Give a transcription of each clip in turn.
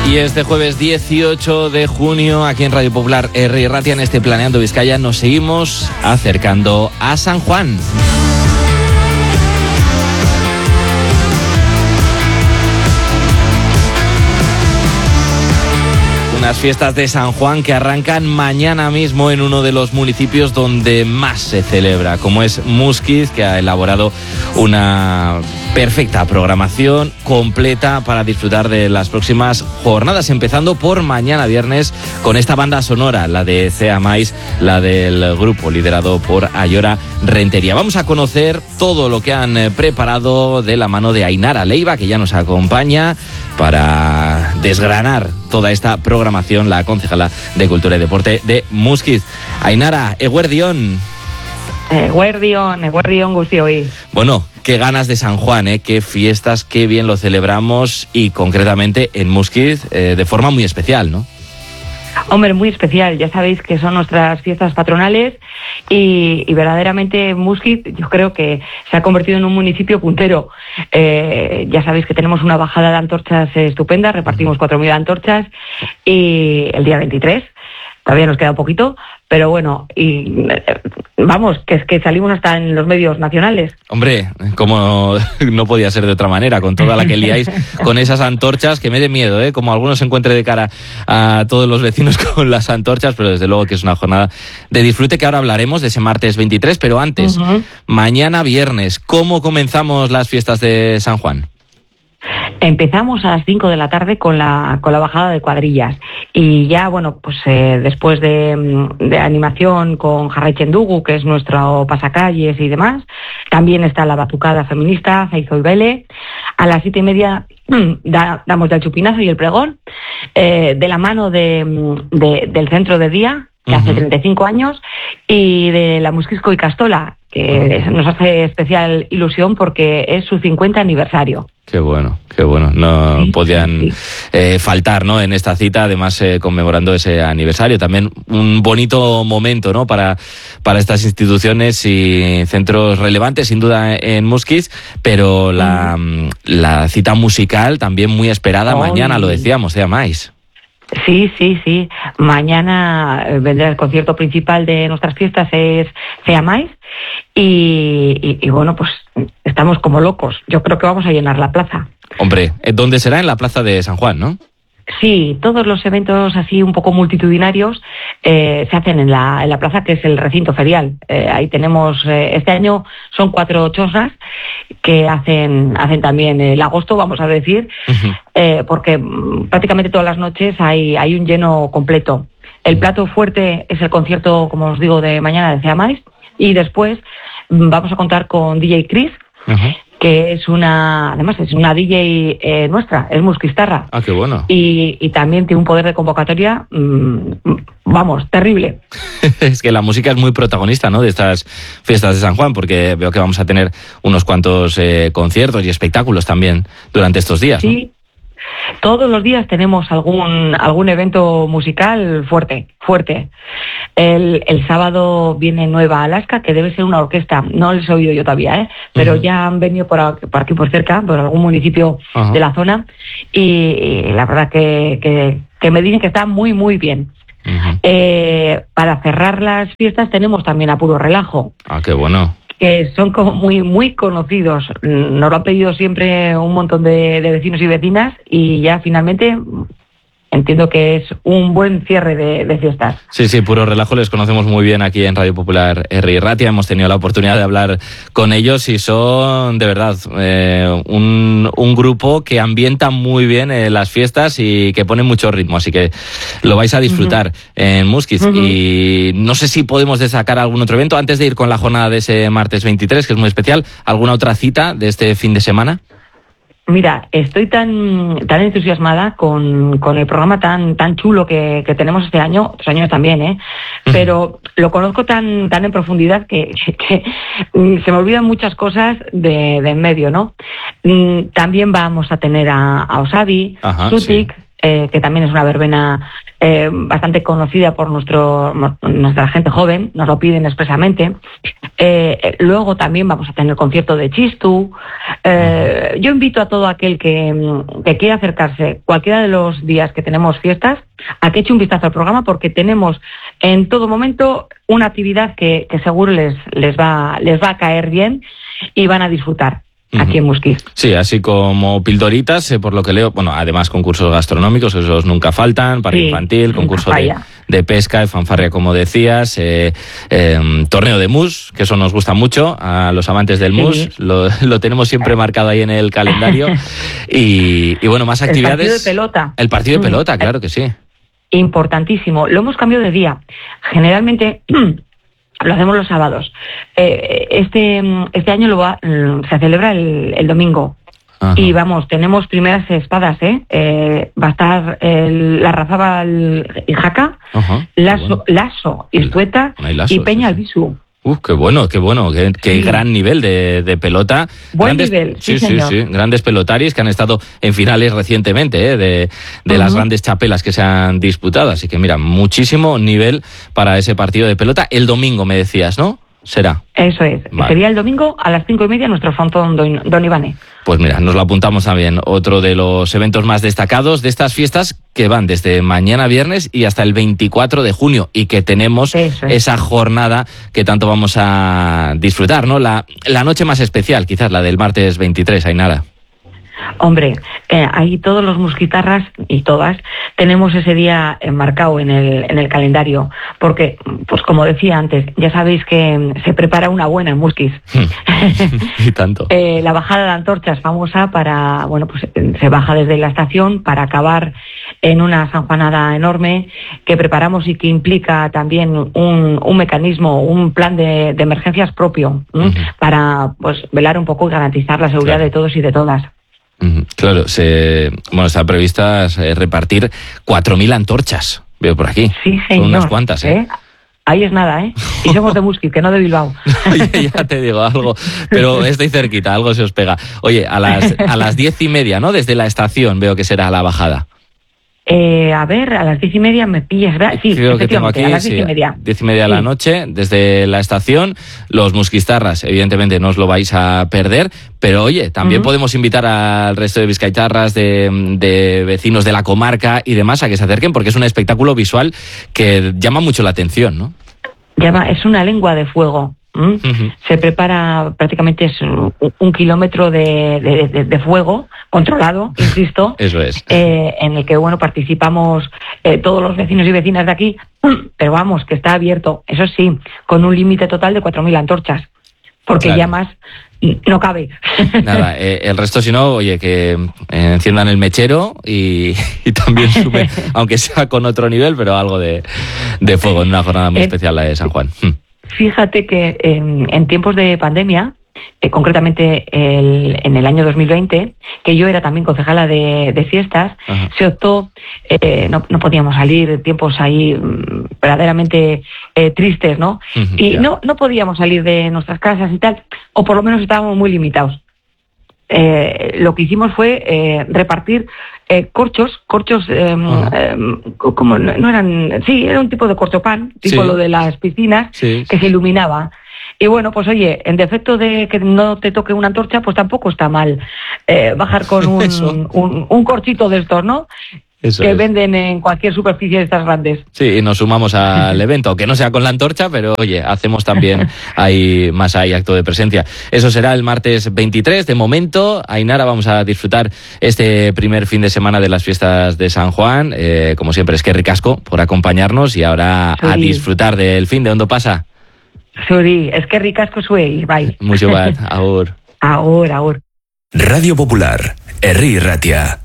Y este jueves 18 de junio, aquí en Radio Popular R. Ratia, en este Planeando Vizcaya, nos seguimos acercando a San Juan. Unas fiestas de San Juan que arrancan mañana mismo en uno de los municipios donde más se celebra, como es Muskiz, que ha elaborado una perfecta programación completa para disfrutar de las próximas jornadas, empezando por mañana viernes con esta banda sonora, la de Cea Mais, la del grupo liderado por Ayora Rentería. Vamos a conocer todo lo que han preparado de la mano de Ainara Leiva, que ya nos acompaña para desgranar toda esta programación, la concejala de Cultura y Deporte de Muskiz. Ainara, eguerdión. Eguerdión, guztioi. Bueno, qué ganas de San Juan, qué fiestas, qué bien lo celebramos, y concretamente en Muskiz de forma muy especial, ¿no? Hombre, muy especial. Ya sabéis que son nuestras fiestas patronales y verdaderamente Muskiz yo creo que se ha convertido en un municipio puntero. Ya sabéis que tenemos una bajada de antorchas estupenda, repartimos 4.000 antorchas y el día 23. Todavía nos queda un poquito, pero bueno, y vamos, que es que salimos hasta en los medios nacionales. Hombre, como no podía ser de otra manera, con toda la que liáis con esas antorchas, que me dé miedo, como algunos se encuentre de cara a todos los vecinos con las antorchas, pero desde luego que es una jornada de disfrute, que ahora hablaremos de ese martes 23, pero antes, mañana viernes, ¿cómo comenzamos las fiestas de San Juan? Empezamos a las 5 de la tarde con la bajada de cuadrillas y ya, bueno, pues después de animación con Jarraichendugu, que es nuestro pasacalles y demás, también está la batucada feminista, Zaizo y Bele. A las 7:30 damos ya el chupinazo y el pregón, de la mano del centro de día, que hace 35 años, y de la Muskizko y Castola, que nos hace especial ilusión porque es su 50 aniversario. Qué bueno. No podían faltar, ¿no?, en esta cita, además conmemorando ese aniversario. También un bonito momento, ¿no?, para estas instituciones y centros relevantes, sin duda, en Muskiz, pero la cita musical también muy esperada mañana, lo decíamos, Cea Mais. Sí. Mañana vendrá el concierto principal de nuestras fiestas, es Cea Mais, y bueno, pues estamos como locos. Yo creo que vamos a llenar la plaza. Hombre, ¿dónde será? En la plaza de San Juan, ¿no? Sí, todos los eventos así un poco multitudinarios se hacen en la plaza, que es el recinto ferial. Ahí tenemos, este año son 4 chozas que hacen también el agosto, vamos a decir, porque prácticamente todas las noches hay un lleno completo. El plato fuerte es el concierto, como os digo, de mañana de Cea Mais, y después vamos a contar con DJ Chris, que es además es una DJ nuestra, es muskiztarra. Ah, qué bueno. Y también tiene un poder de convocatoria, vamos, terrible. Es que la música es muy protagonista, ¿no?, de estas fiestas de San Juan, porque veo que vamos a tener unos cuantos conciertos y espectáculos también durante estos días, ¿no? Sí. Todos los días tenemos algún evento musical fuerte. El sábado viene Nueva Alaska, que debe ser una orquesta, no les he oído yo todavía, pero ya han venido por aquí por cerca, por algún municipio de la zona, y la verdad que me dicen que está muy, muy bien. Para cerrar las fiestas tenemos también a Puro Relajo. Ah, qué bueno. Que son como muy, muy conocidos. Nos lo han pedido siempre un montón de vecinos y vecinas, y ya finalmente entiendo que es un buen cierre de fiestas. Sí, Puro Relajo les conocemos muy bien aquí en Radio Popular R. Ratia. Hemos tenido la oportunidad de hablar con ellos y son, de verdad, un grupo que ambienta muy bien las fiestas y que pone mucho ritmo, así que lo vais a disfrutar en Muskiz. Y no sé si podemos destacar algún otro evento antes de ir con la jornada de ese martes 23, que es muy especial. ¿Alguna otra cita de este fin de semana? Mira, estoy tan entusiasmada con el programa tan chulo que tenemos este año, otros años también, pero lo conozco tan en profundidad que se me olvidan muchas cosas de en medio, ¿no? También vamos a tener a Osabi, Sutik, que también es una verbena bastante conocida por nuestra gente joven, nos lo piden expresamente. Luego también vamos a tener el concierto de Txistu. Yo invito a todo aquel que quiera acercarse cualquiera de los días que tenemos fiestas a que eche un vistazo al programa, porque tenemos en todo momento una actividad que seguro les va a caer bien y van a disfrutar aquí en Muskiz. Sí, así como pildoritas, por lo que leo, bueno, además concursos gastronómicos, esos nunca faltan, parque infantil, concurso de pesca, de fanfarria, como decías, torneo de mus, que eso nos gusta mucho a los amantes del mus, lo tenemos siempre marcado ahí en el calendario, y bueno, más actividades. El partido de pelota. El partido de pelota, claro que sí. Importantísimo, lo hemos cambiado de día. Generalmente lo hacemos los sábados. Este año se celebra el domingo. Ajá. Y vamos, tenemos primeras espadas, va a estar la Razabal y Jaca, Lasso, Istueta y Peña Albisu. Qué bueno, qué gran nivel de pelota. Buen nivel, sí, grandes pelotaris que han estado en finales recientemente, de las grandes chapelas que se han disputado. Así que mira, muchísimo nivel para ese partido de pelota. El domingo me decías, ¿no? Será. Eso es. Vale. Sería el domingo a las 5:30 en nuestro frontón Don Ivane. Pues mira, nos lo apuntamos también. Otro de los eventos más destacados de estas fiestas que van desde mañana viernes y hasta el 24 de junio y que tenemos esa jornada que tanto vamos a disfrutar, ¿no? La noche más especial, quizás la del martes 23, Ainara. Hombre, ahí todos los musquitarras y todas tenemos ese día enmarcado en el calendario, porque, pues como decía antes, ya sabéis que se prepara una buena en Muskiz. Y tanto. La bajada de antorchas famosa para, bueno, pues se baja desde la estación para acabar en una sanjuanada enorme que preparamos y que implica también un mecanismo, un plan de emergencias propio, para pues velar un poco y garantizar la seguridad de todos y de todas. Claro, está prevista repartir 4.000 antorchas, veo por aquí. Sí, señor. Son unas cuantas, Ahí es nada, Y somos de Muskiz, que no de Bilbao. Oye, ya te digo algo, pero estoy cerquita, algo se os pega. Oye, a las 10:30, ¿no? Desde la estación veo que será la bajada. A ver, a las 10:30 me pillas, ¿verdad? Sí, creo que tengo aquí, a las 10:30. 10:30 de la noche, desde la estación. Los musquistarras, evidentemente, no os lo vais a perder, pero oye, también podemos invitar al resto de vizcaitarras, de vecinos de la comarca y demás a que se acerquen, porque es un espectáculo visual que llama mucho la atención, ¿no? Es una lengua de fuego. Se prepara prácticamente es un kilómetro de fuego controlado, insisto. Eso es. En el que participamos todos los vecinos y vecinas de aquí, pero vamos, que está abierto, eso sí, con un límite total de 4.000 antorchas, porque ya más no cabe. Nada, el resto, si no, oye, que enciendan el mechero y también suben, aunque sea con otro nivel, pero algo de fuego en una jornada muy especial, la de San Juan. Fíjate que en tiempos de pandemia, concretamente en el año 2020, que yo era también concejala de fiestas, se optó, no podíamos salir, tiempos ahí verdaderamente tristes, ¿no? Y no podíamos salir de nuestras casas y tal, o por lo menos estábamos muy limitados. Lo que hicimos fue repartir corchos como no eran, era un tipo de corchopan, tipo lo de las piscinas, que se iluminaba. Y bueno, pues oye, en defecto de que no te toque una antorcha, pues tampoco está mal bajar con un corchito de estos, ¿no? Eso que venden en cualquier superficie de estas grandes. Sí, y nos sumamos al evento, que no sea con la antorcha, pero oye, hacemos también ahí acto de presencia. Eso será el martes 23. De momento, Ainara, vamos a disfrutar este primer fin de semana de las fiestas de San Juan. Como siempre, es que ricasco por acompañarnos y ahora a disfrutar del fin de Ondo Pasa. Suri, es que ricasco sue, bye. Mucho bat, agur. Agur. Radio Popular, Herri Ratia.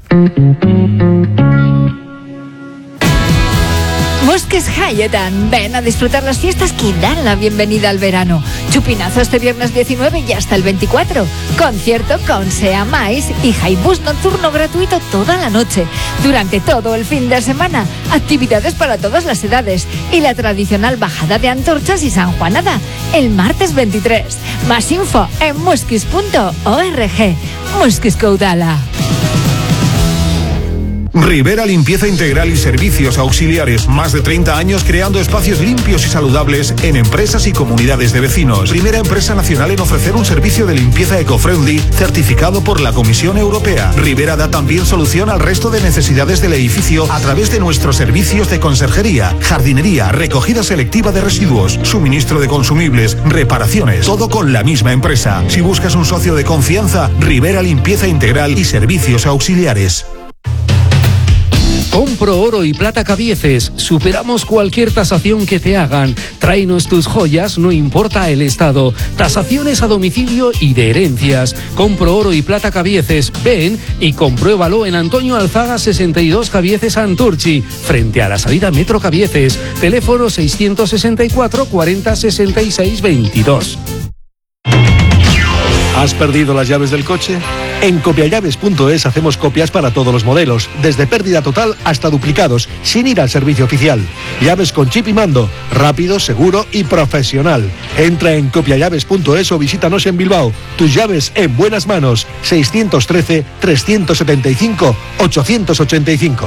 Muskiz Jaietan, ven a disfrutar las fiestas que dan la bienvenida al verano. Chupinazo este viernes 19 y hasta el 24. Concierto con Sea Mais y Jaibus nocturno gratuito toda la noche. Durante todo el fin de semana, actividades para todas las edades y la tradicional bajada de antorchas y sanjuanada el martes 23. Más info en muskiz.org. Muskiz Caudala. Rivera Limpieza Integral y Servicios Auxiliares. Más de 30 años creando espacios limpios y saludables en empresas y comunidades de vecinos. Primera empresa nacional en ofrecer un servicio de limpieza eco-friendly certificado por la Comisión Europea. Rivera da también solución al resto de necesidades del edificio a través de nuestros servicios de conserjería, jardinería, recogida selectiva de residuos, suministro de consumibles, reparaciones. Todo con la misma empresa. Si buscas un socio de confianza, Rivera Limpieza Integral y Servicios Auxiliares. Compro Oro y Plata Cabieces. Superamos cualquier tasación que te hagan. Tráenos tus joyas, no importa el estado. Tasaciones a domicilio y de herencias. Compro Oro y Plata Cabieces. Ven y compruébalo en Antonio Alzaga 62 Cabieces Santurchi, frente a la salida Metro Cabieces. Teléfono 664 40 66 22. ¿Has perdido las llaves del coche? En copiallaves.es hacemos copias para todos los modelos, desde pérdida total hasta duplicados, sin ir al servicio oficial. Llaves con chip y mando, rápido, seguro y profesional. Entra en copiallaves.es o visítanos en Bilbao. Tus llaves en buenas manos. 613-375-885.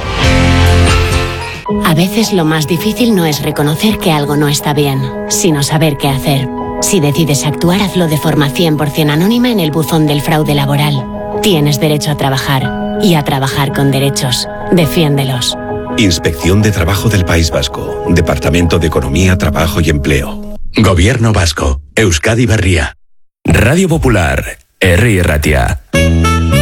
A veces lo más difícil no es reconocer que algo no está bien, sino saber qué hacer. Si decides actuar, hazlo de forma 100% anónima en el buzón del fraude laboral. Tienes derecho a trabajar y a trabajar con derechos. Defiéndelos. Inspección de Trabajo del País Vasco. Departamento de Economía, Trabajo y Empleo. Gobierno Vasco. Euskadi Berria. Radio Popular. Herri Ratia.